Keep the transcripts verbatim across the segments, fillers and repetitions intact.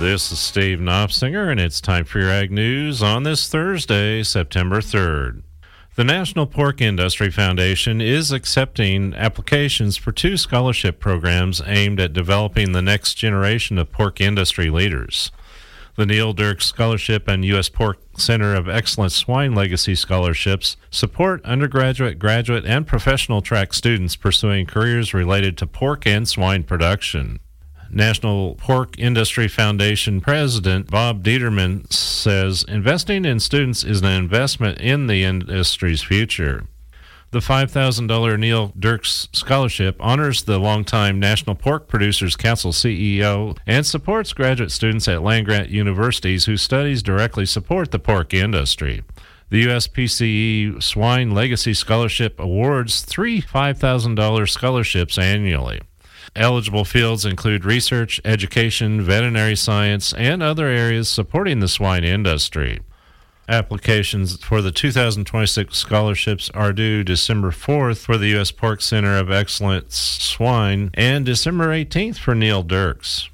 This is Steve Knopfsinger, and it's time for your Ag News on this Thursday, September third. The National Pork Industry Foundation is accepting applications for two scholarship programs aimed at developing the next generation of pork industry leaders. The Neil Dirks Scholarship and U S Pork Center of Excellence Swine Legacy Scholarships support undergraduate, graduate, and professional track students pursuing careers related to pork and swine production. National Pork Industry Foundation President Bob Dieterman says investing in students is an investment in the industry's future. The five thousand dollars Neil Dirks Scholarship honors the longtime National Pork Producers Council C E O and supports graduate students at land-grant universities whose studies directly support the pork industry. The U S P C E Swine Legacy Scholarship awards three five thousand dollars scholarships annually. Eligible fields include research, education, veterinary science, and other areas supporting the swine industry. Applications for the two thousand twenty-six scholarships are due December fourth for the U S Pork Center of Excellence Swine and December eighteenth for Neil Dirks.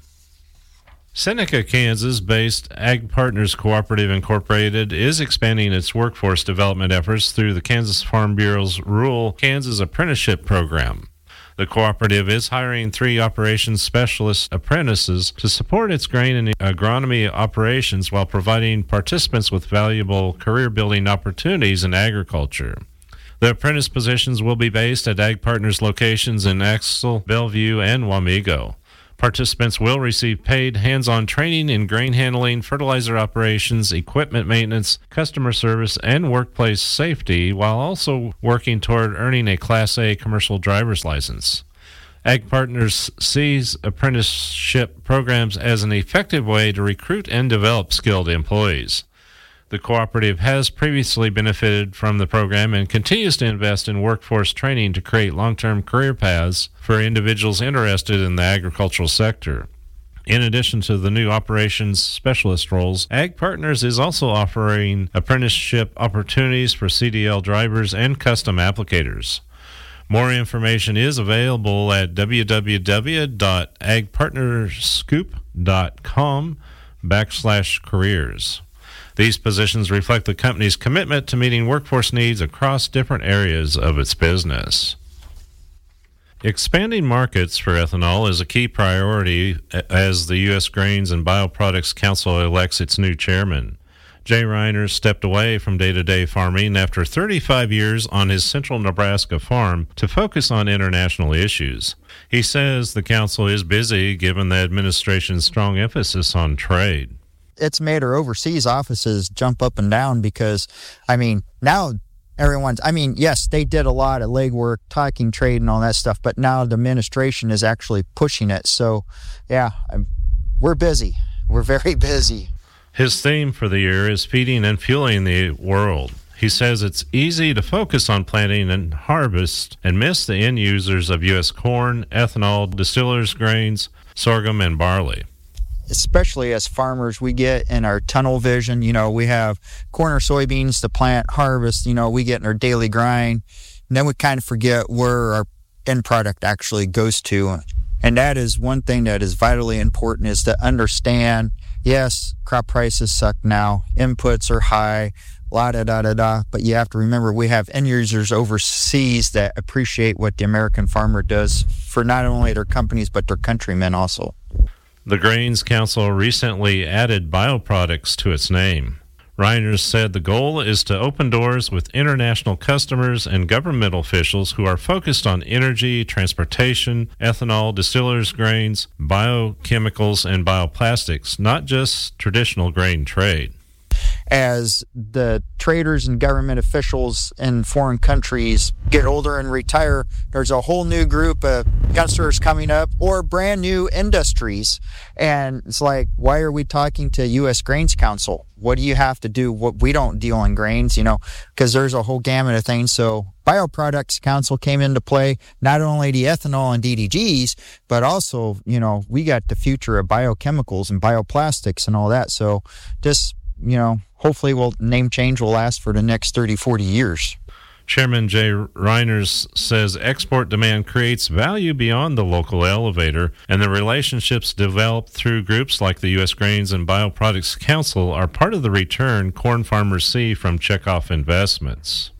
Seneca, Kansas-based Ag Partners Cooperative Incorporated is expanding its workforce development efforts through the Kansas Farm Bureau's Rural Kansas Apprenticeship Program. The cooperative is hiring three operations specialist apprentices to support its grain and agronomy operations while providing participants with valuable career-building opportunities in agriculture. The apprentice positions will be based at Ag Partners locations in Axel, Bellevue, and Wamego. Participants will receive paid hands-on training in grain handling, fertilizer operations, equipment maintenance, customer service, and workplace safety, while also working toward earning a Class A commercial driver's license. Ag Partners sees apprenticeship programs as an effective way to recruit and develop skilled employees. The cooperative has previously benefited from the program and continues to invest in workforce training to create long-term career paths for individuals interested in the agricultural sector. In addition to the new operations specialist roles, Ag Partners is also offering apprenticeship opportunities for C D L drivers and custom applicators. More information is available at www.agpartnerscoop.com backslash careers. These positions reflect the company's commitment to meeting workforce needs across different areas of its business. Expanding markets for ethanol is a key priority as the U S Grains and Bioproducts Council elects its new chairman. Jay Reiner stepped away from day-to-day farming after thirty-five years on his central Nebraska farm to focus on international issues. He says the council is busy given the administration's strong emphasis on trade. It's made our overseas offices jump up and down because, I mean, now everyone's, I mean, yes, they did a lot of legwork, talking trade and all that stuff, but now the administration is actually pushing it. So, yeah, I'm, we're busy. We're very busy. His theme for the year is feeding and fueling the world. He says it's easy to focus on planting and harvest and miss the end users of U S corn, ethanol, distillers' grains, sorghum, and barley. Especially as farmers, we get in our tunnel vision, you know, we have corn or soybeans to plant, harvest, you know, we get in our daily grind, and then we kind of forget where our end product actually goes to. And that is one thing that is vitally important, is to understand, yes, crop prices suck now, inputs are high, la da da da da, but you have to remember we have end users overseas that appreciate what the American farmer does for not only their companies, but their countrymen also. The Grains Council recently added bioproducts to its name. Reiner said the goal is to open doors with international customers and government officials who are focused on energy, transportation, ethanol, distillers' grains, biochemicals, and bioplastics, not just traditional grain trade. As the traders and government officials in foreign countries get older and retire, there's a whole new group of youngsters coming up or brand new industries. And it's like, why are we talking to U S Grains Council? What do you have to do? What we don't deal in grains, you know, because there's a whole gamut of things. So Bioproducts Council came into play, not only the ethanol and D D Gs, but also, you know, we got the future of biochemicals and bioplastics and all that. So just, you know, hopefully will name change will last for the next thirty, forty years. Chairman Jay Reiners says export demand creates value beyond the local elevator, and the relationships developed through groups like the U S Grains and Bioproducts Council are part of the return corn farmers see from checkoff investments.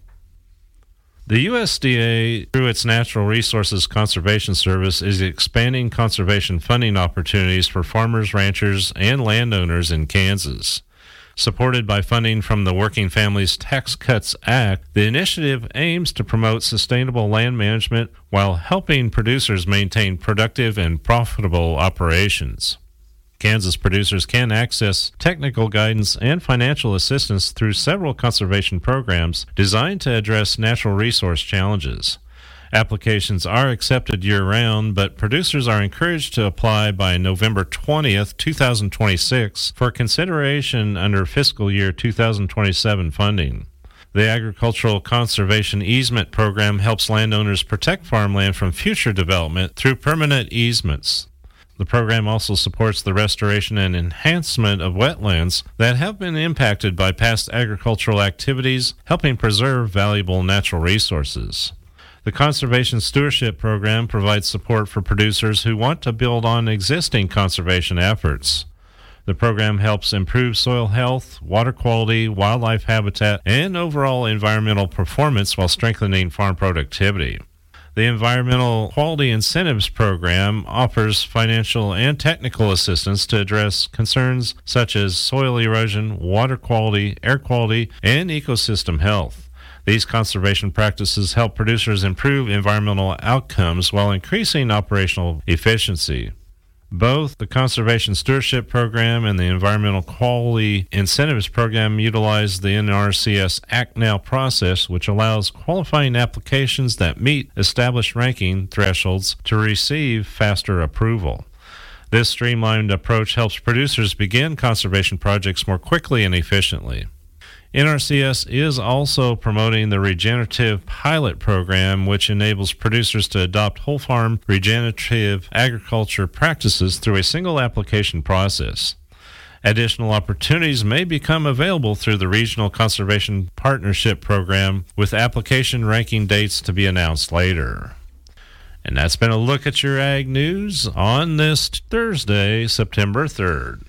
The U S D A, through its Natural Resources Conservation Service, is expanding conservation funding opportunities for farmers, ranchers, and landowners in Kansas. Supported by funding from the Working Families Tax Cuts Act, the initiative aims to promote sustainable land management while helping producers maintain productive and profitable operations. Kansas producers can access technical guidance and financial assistance through several conservation programs designed to address natural resource challenges. Applications are accepted year-round, but producers are encouraged to apply by November twentieth, twenty twenty-six for consideration under fiscal year two thousand twenty-seven funding. The Agricultural Conservation Easement Program helps landowners protect farmland from future development through permanent easements. The program also supports the restoration and enhancement of wetlands that have been impacted by past agricultural activities, helping preserve valuable natural resources. The Conservation Stewardship Program provides support for producers who want to build on existing conservation efforts. The program helps improve soil health, water quality, wildlife habitat, and overall environmental performance while strengthening farm productivity. The Environmental Quality Incentives Program offers financial and technical assistance to address concerns such as soil erosion, water quality, air quality, and ecosystem health. These conservation practices help producers improve environmental outcomes while increasing operational efficiency. Both the Conservation Stewardship Program and the Environmental Quality Incentives Program utilize the N R C S Act Now process, which allows qualifying applications that meet established ranking thresholds to receive faster approval. This streamlined approach helps producers begin conservation projects more quickly and efficiently. N R C S is also promoting the Regenerative Pilot Program, which enables producers to adopt whole farm regenerative agriculture practices through a single application process. Additional opportunities may become available through the Regional Conservation Partnership Program, with application ranking dates to be announced later. And that's been a look at your ag news on this Thursday, September third.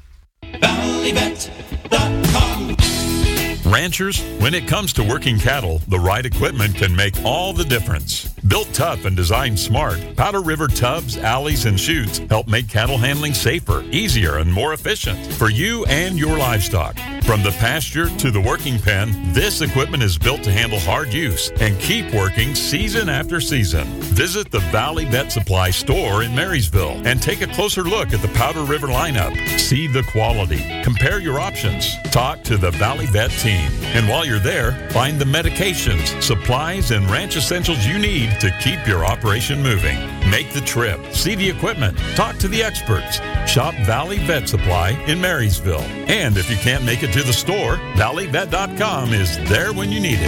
Valley Vet dot com. Ranchers, when it comes to working cattle, the right equipment can make all the difference. Built tough and designed smart, Powder River tubs, alleys, and chutes help make cattle handling safer, easier, and more efficient for you and your livestock. From the pasture to the working pen, this equipment is built to handle hard use and keep working season after season. Visit the Valley Vet Supply store in Marysville and take a closer look at the Powder River lineup. See the quality. Compare your options. Talk to the Valley Vet team. And while you're there, find the medications, supplies, and ranch essentials you need to keep your operation moving. Make the trip. See the equipment. Talk to the experts. Shop Valley Vet Supply in Marysville. And if you can't make it to the store, Valley Vet dot com is there when you need it.